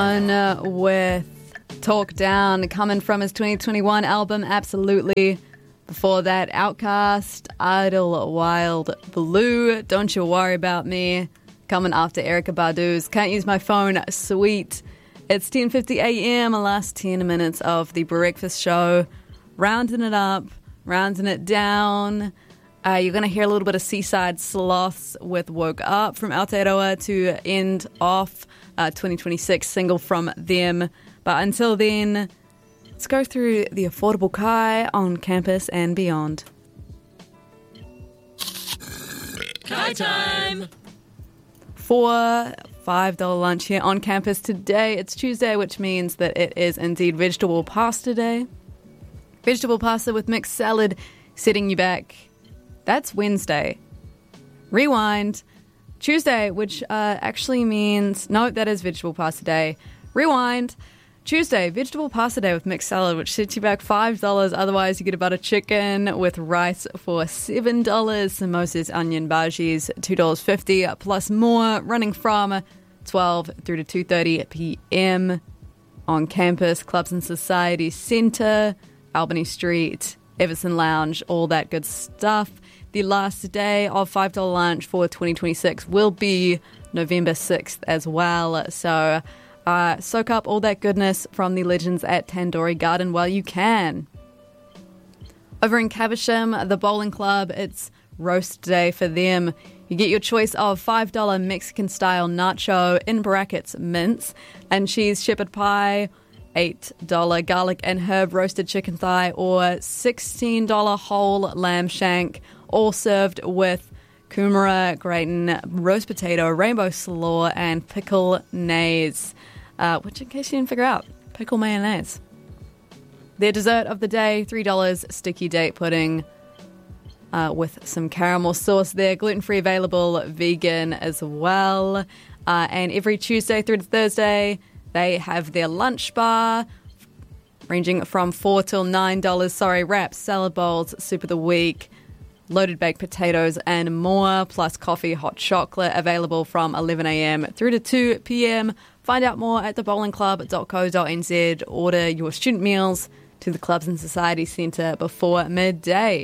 With Talk Down, coming from his 2021 album Absolutely. Before that, Outkast, Idle Wild Blue, Don't You Worry About Me. Coming after Erykah Badu's Can't Use My Phone, Sweet. It's 10:50 a.m., last 10 minutes of the breakfast show. Rounding it up, rounding it down. You're going to hear a little bit of Seaside Sloths with Woke Up from Aotearoa to end off 2026 single from them. But until then, let's go through the affordable kai on campus and beyond. Kai time! For $5 lunch here on campus today. It's Tuesday, which means that it is indeed vegetable pasta day. Vegetable pasta with mixed salad setting you back. That's Wednesday. Rewind. Tuesday, which actually means... No, that is vegetable pasta day. Rewind. Tuesday, vegetable pasta day with mixed salad, which sets you back $5. Otherwise, you get a butter chicken with rice for $7. Samosas, onion bhajis, $2.50 plus more, running from 12 through to 2:30 p.m. on campus, Clubs and Society Centre, Albany Street, Everson Lounge, all that good stuff. The last day of $5 lunch for 2026 will be November 6th as well. So soak up all that goodness from the legends at Tandoori Garden while you can. Over in Caversham, the bowling club, it's roast day for them. You get your choice of $5 Mexican-style nacho, in brackets, mince, and cheese shepherd pie, $8 garlic and herb roasted chicken thigh, or $16 whole lamb shank, all served with kumara, gratin, roast potato, rainbow slaw, and pickle nays. Which, in case you didn't figure out, pickle mayonnaise. Their dessert of the day, $3 sticky date pudding with some caramel sauce there. Gluten-free available, vegan as well. And every Tuesday through to Thursday, they have their lunch bar, ranging from $4 till $9. Wraps, salad bowls, soup of the week, loaded baked potatoes and more, plus coffee, hot chocolate, available from 11 a.m. through to 2 p.m. Find out more at thebowlingclub.co.nz. Order your student meals to the Clubs and Society Centre before midday.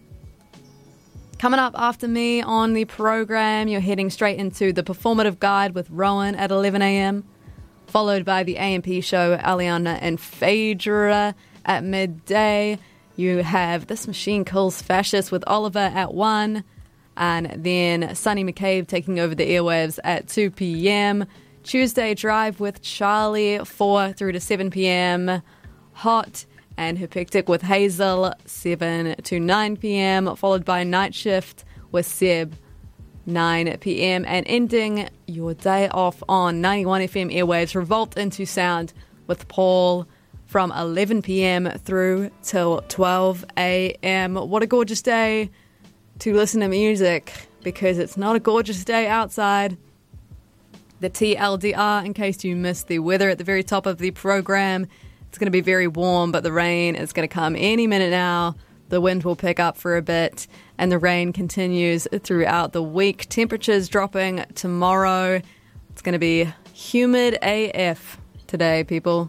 Coming up after me on the program, you're heading straight into the Performative Guide with Rowan at 11 a.m., followed by the A&P show Aliana and Phaedra at midday. You have This Machine Kills Fascists with Oliver at 1, and then Sunny McCabe taking over the airwaves at 2 p.m. Tuesday Drive with Charlie, 4 through to 7 p.m. Hot and Herpectic with Hazel, 7 to 9 p.m. Followed by Night Shift with Seb, 9 p.m. And ending your day off on 91 FM airwaves, Revolt into Sound with Paul from 11 p.m. through till 12 a.m. What a gorgeous day to listen to music, because it's not a gorgeous day outside. The TLDR, in case you missed the weather at the very top of the program, it's going to be very warm, but the rain is going to come any minute now. The wind will pick up for a bit, and the rain continues throughout the week. Temperatures dropping tomorrow. It's going to be humid AF today, people.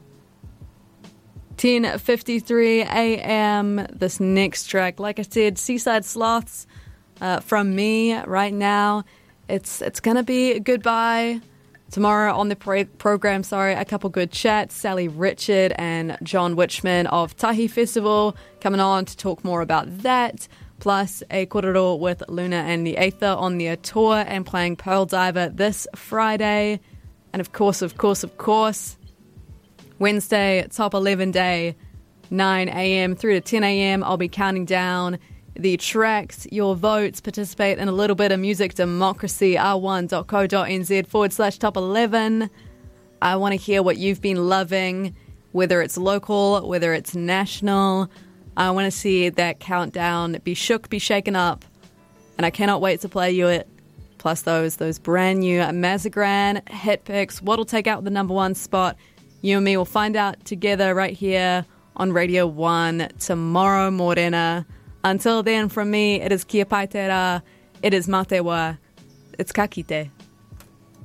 10:53 a.m. This next track, like I said, Seaside Sloths from me right now. It's going to be goodbye. Tomorrow on the program, a couple good chats. Sally Richard and John Witchman of Tahi Festival coming on to talk more about that. Plus a korero with Luna and the Aether on their tour and playing Pearl Diver this Friday. And of course, Wednesday, Top 11 Day, 9 a.m. through to 10 a.m. I'll be counting down the tracks, your votes, participate in a little bit of music democracy, r1.co.nz/top 11. I want to hear what you've been loving, whether it's local, whether it's national. I want to see that countdown be shook, be shaken up, and I cannot wait to play you it. Plus those brand new Mazagran hit picks. What'll take out the number one spot? You and me will find out together right here on Radio 1 tomorrow, Morena. Until then, from me, it is Kia Paitera, it is Matewa, it's Kakite.